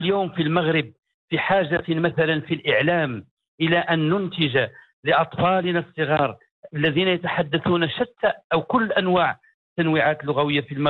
اليوم في المغرب في حاجة مثلا في الإعلام إلى أن ننتج لأطفالنا الصغار الذين يتحدثون شتى أو كل أنواع التنويعات اللغوية في المغرب